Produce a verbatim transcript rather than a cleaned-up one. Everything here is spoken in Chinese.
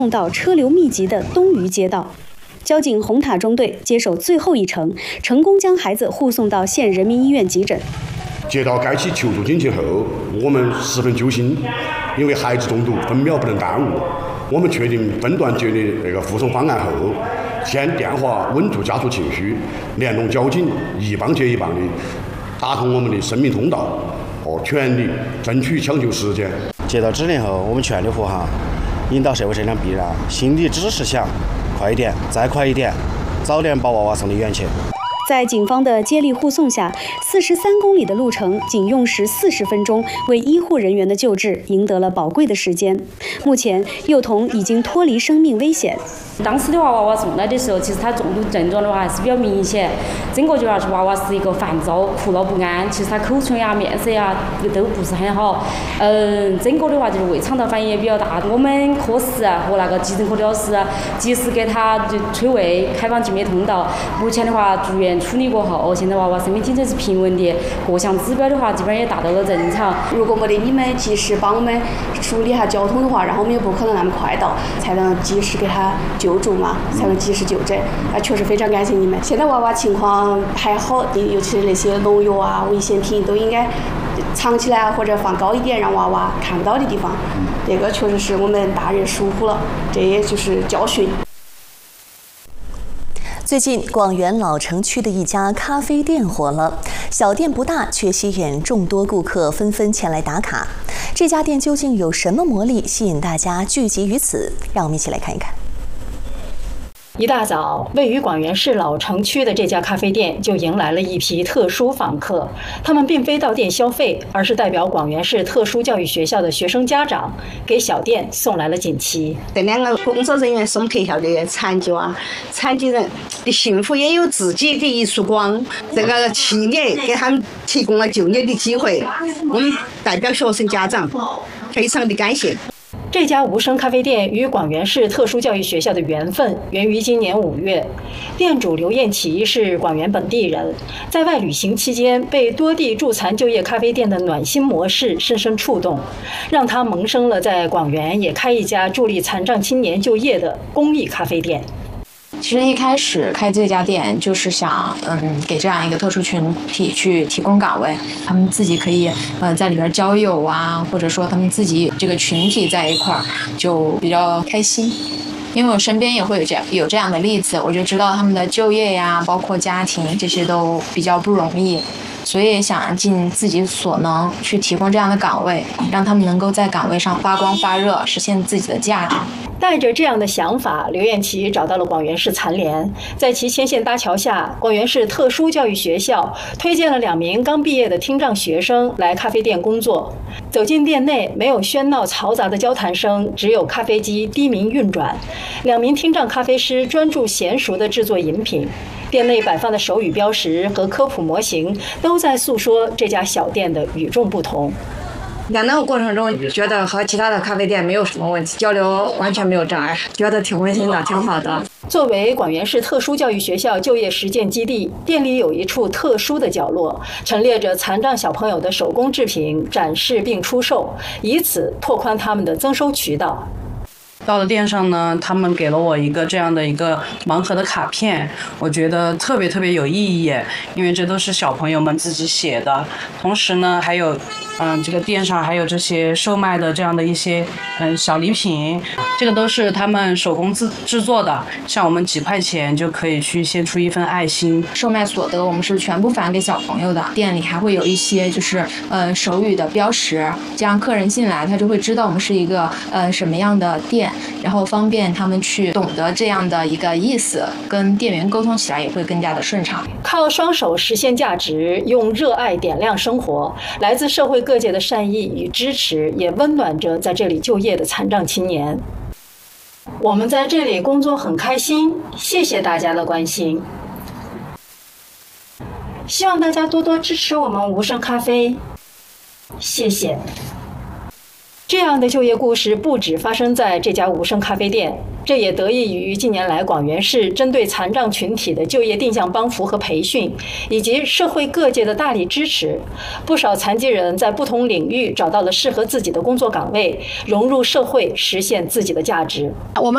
送到车流密集的东隅街道。交警红塔中队接手最后一程，成功将孩子护送到县人民医院急诊。 接到该起求助警情后，我们十分揪心，因为孩子中毒分秒不能耽误。我们确定分段接的那个护送方案后，先电话稳住家属情绪，联动交警一棒接一棒的打通我们的生命通道，哦，全力争取抢救时间。 接到指令后，我们全力护航，引导社会车辆避让，心里只是想快一点，再快一点，早点把娃娃送到医院去。 在警方的接力护送下，四十三公里的路程仅用时四十分钟，为医护人员的救治赢得了宝贵的时间。目前，幼童已经脱离生命危险。 当时的话，娃娃送来的时候，其实他重度症状的话还是比较明显，整个就要是娃娃是一个烦躁、哭闹不安，其实他口唇呀、面色呀都不是很好。嗯，整个的话就是胃肠道反应也比较大。我们科室和那个急诊科的老师及时给他就催胃、开放静脉通道。目前的话，住院处理过后，现在娃娃生命体征是平稳的，各项指标的话基本上也达到了正常。 如果没得你们及时帮我们处理一下交通的话，然后我们也不可能那么快到，才能及时给他救助嘛，才能及时就诊。啊，确实非常感谢你们。现在娃娃情况还好，尤其是那些农药啊、危险品都应该藏起来或者放高一点，让娃娃看不到的地方。这个确实是我们大人疏忽了，这也就是教训。 最近，广元老城区的一家咖啡店火了。小店不大，却吸引众多顾客纷纷前来打卡。这家店究竟有什么魔力，吸引大家聚集于此？让我们一起来看一看。 一大早，位于广元市老城区的这家咖啡店就迎来了一批特殊访客。他们并非到店消费，而是代表广元市特殊教育学校的学生家长，给小店送来了锦旗。 这两个工作人员是我们学校的残疾娃，残疾人的幸福也有自己的一束光。这个企业给他们提供了就业的机会，我们代表学生家长非常的感谢。 这家无声咖啡店与广元市特殊教育学校的缘分源于今年五月，店主刘艳琪是广元本地人，在外旅行期间被多地助残就业咖啡店的暖心模式深深触动，让他萌生了在广元也开一家助力残障青年就业的公益咖啡店。 其实一开始开这家店就是想，嗯，给这样一个特殊群体去提供岗位，他们自己可以，呃，在里边交友啊，或者说他们自己这个群体在一块儿，就比较开心。因为我身边也会有这样有这样的例子，我就知道他们的就业呀，包括家庭这些都比较不容易，所以想尽自己所能去提供这样的岗位，让他们能够在岗位上发光发热，实现自己的价值。 带着这样的想法，刘艳琪找到了广元市残联，在其牵线搭桥下，广元市特殊教育学校推荐了两名刚毕业的听障学生来咖啡店工作。走进店内，没有喧闹嘈杂的交谈声，只有咖啡机低鸣运转。两名听障咖啡师专注娴熟地制作饮品。店内摆放的手语标识和科普模型都在诉说这家小店的与众不同。 在那个过程中，觉得和其他的咖啡店没有什么问题，交流完全没有障碍，觉得挺温馨的，挺好的。 作为广元市特殊教育学校就业实践基地，店里有一处特殊的角落，陈列着残障小朋友的手工制品，展示并出售，以此拓宽他们的增收渠道。 到了店上呢，他们给了我一个这样的一个盲盒的卡片，我觉得特别特别有意义，因为这都是小朋友们自己写的。同时呢，还有，嗯，这个店上还有这些售卖的这样的一些，嗯，小礼品，这个都是他们手工制制作的，像我们几块钱就可以去献出一份爱心。 售卖所得我们是全部返给小朋友的，店里还会有一些就是呃手语的标识，这样客人进来他就会知道我们是一个呃什么样的店。然后方便他们去懂得这样的一个意思，跟店员沟通起来也会更加的顺畅。 靠双手实现价值，用热爱点亮生活，来自社会各界的善意与支持，也温暖着在这里就业的残障青年。我们在这里工作很开心，谢谢大家的关心。希望大家多多支持我们无声咖啡，谢谢。这样的就业故事不只发生在这家无声咖啡店，这也得益于近年来广元市针对残障群体的就业定向帮扶和培训，以及社会各界的大力支持。不少残疾人在不同领域找到了适合自己的工作岗位，融入社会，实现自己的价值。 我们